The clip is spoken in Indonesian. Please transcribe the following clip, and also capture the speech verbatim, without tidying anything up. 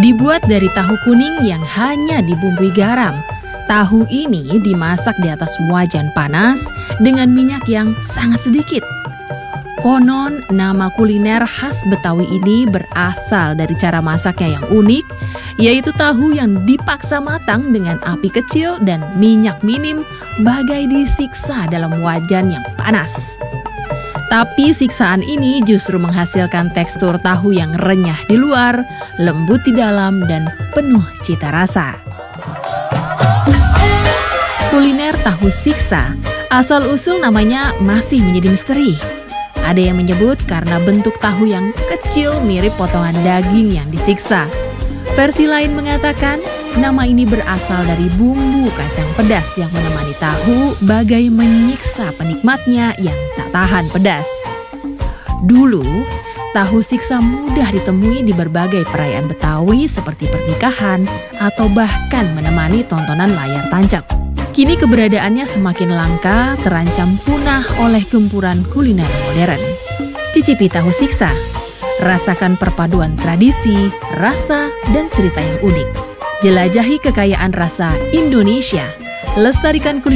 Dibuat dari tahu kuning yang hanya dibumbui garam. Tahu ini dimasak di atas wajan panas dengan minyak yang sangat sedikit. Konon, nama kuliner khas Betawi ini berasal dari cara masaknya yang unik, yaitu tahu yang dipaksa matang dengan api kecil dan minyak minim bagai disiksa dalam wajan yang panas. Tapi siksaan ini justru menghasilkan tekstur tahu yang renyah di luar, lembut di dalam, dan penuh cita rasa. Kuliner tahu siksa, asal-usul namanya masih menjadi misteri. Ada yang menyebut karena bentuk tahu yang kecil mirip potongan daging yang disiksa. Versi lain mengatakan nama ini berasal dari bumbu kacang pedas yang menemani tahu bagai menyiksa penikmatnya yang tak tahan pedas. Dulu, tahu siksa mudah ditemui di berbagai perayaan Betawi seperti pernikahan atau bahkan menemani tontonan layar tancap. Kini keberadaannya semakin langka, terancam punah oleh gempuran kuliner modern. Cicipi tahu siksa. Rasakan perpaduan tradisi, rasa, dan cerita yang unik. Jelajahi kekayaan rasa Indonesia. Lestarikan kuliner